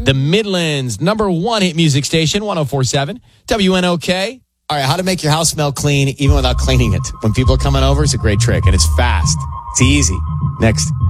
The Midland's number one hit music station, 104.7 WNOK. All right, how to make your house smell clean even without cleaning it. When people are coming over, it's a great trick, and it's fast. It's easy. Next.